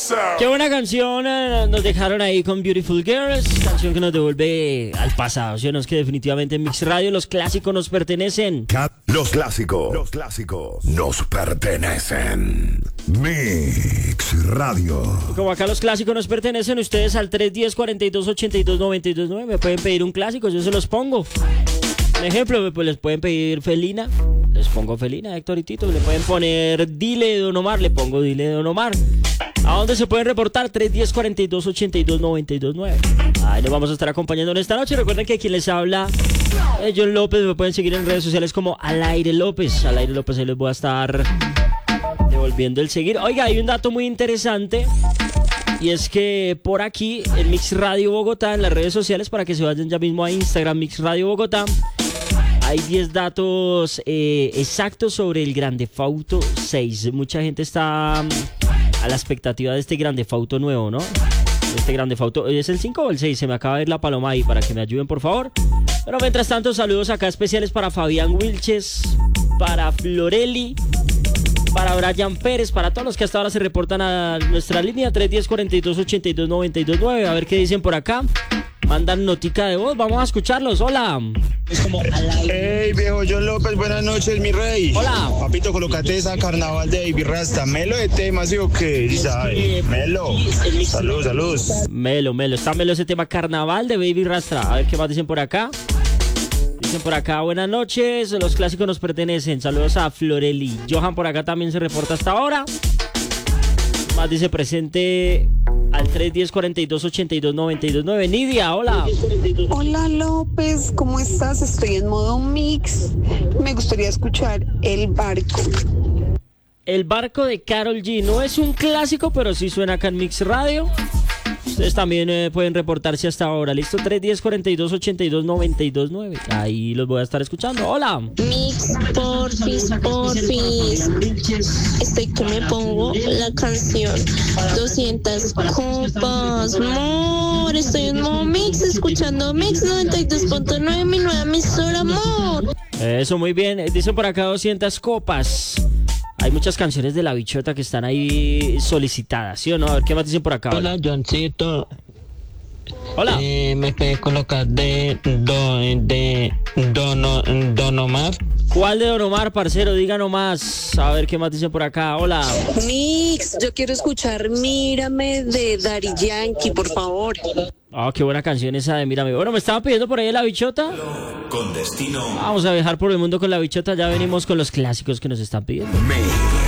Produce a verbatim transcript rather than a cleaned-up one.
Qué buena canción eh, nos dejaron ahí con Beautiful Girls, canción que nos devuelve al pasado. ¿Sí o no? Es que definitivamente en Mix Radio los clásicos nos pertenecen. Los clásicos, los clásicos nos pertenecen. Mix Radio. Como acá los clásicos nos pertenecen, ustedes al tres uno cero, cuatro dos, ocho dos, nueve dos nueve me pueden pedir un clásico, yo se los pongo. Un ejemplo, pues les pueden pedir Felina, les pongo Felina, Héctor y Tito. Le pueden poner Dile de Don Omar, le pongo Dile de Don Omar. ¿A dónde se pueden reportar? tres uno cero, cuatro dos, ocho dos, nueve dos nueve. Ahí nos vamos a estar acompañando en esta noche. Recuerden que quien les habla es John López. Me pueden seguir en redes sociales como Al Aire López. Al Aire López, ahí les voy a estar devolviendo el seguir. Oiga, hay un dato muy interesante. Y es que por aquí en Mix Radio Bogotá, en las redes sociales, para que se vayan ya mismo a Instagram, Mix Radio Bogotá, hay diez datos eh, exactos sobre el Grand Theft Auto seis. Mucha gente está a la expectativa de este Grand Theft Auto nuevo, ¿no? Este Grand Theft Auto, ¿es el cinco o el seis? Se me acaba de ir la paloma ahí para que me ayuden, por favor. Pero mientras tanto, saludos acá especiales para Fabián Wilches, para Floreli, para Brian Pérez, para todos los que hasta ahora se reportan a nuestra línea tres uno cero, cuatro dos, ocho dos, nueve dos nueve. A ver qué dicen por acá. Mandan notica de voz, vamos a escucharlos. Hola. Hey, viejo John López, buenas noches, mi rey. Hola. Papito, colócate esa carnaval de Baby Rasta. Melo de tema, ¿sí o qué? ¿Sí sabe? Melo. Salud, salud. Melo, Melo. Está Melo ese tema carnaval de Baby Rastra. A ver qué más dicen por acá. Dicen por acá, buenas noches. Los clásicos nos pertenecen. Saludos a Floreli. Johan por acá también se reporta hasta ahora. Más dice presente al tres uno cero, cuatro dos, ocho dos, nueve dos nueve. Nidia, hola. Hola López, ¿cómo estás? Estoy en modo mix. Me gustaría escuchar El Barco. El Barco de Karol G. No es un clásico, pero sí suena acá en Mix Radio. Ustedes también eh, pueden reportarse hasta ahora. Listo, tres uno cero, cuatro dos, ocho dos, nueve dos nueve. Ahí los voy a estar escuchando. Hola. Mix, porfis, porfis. Estoy que me pongo la canción doscientas copas, amor. Estoy en modo mix, escuchando Mix noventa y dos punto nueve, mi nueva emisora, amor. Eso, muy bien. Dicen por acá doscientas copas. Hay muchas canciones de La Bichota que están ahí solicitadas, ¿sí o no? A ver, ¿qué más dicen por acá? Hola, Johncito. Hola. Eh, ¿Me puedes colocar de, don, de Don, Don Omar? ¿Cuál de Don Omar, parcero? Diga nomás. A ver, ¿qué más dicen por acá? Hola. Mix, yo quiero escuchar Mírame de Daddy Yankee, por favor. Ah, oh, qué buena canción esa de Mírame. Bueno, me estaban pidiendo por ahí La Bichota. Con destino. Vamos a viajar por el mundo con La Bichota. Ya venimos con los clásicos que nos están pidiendo. Mix.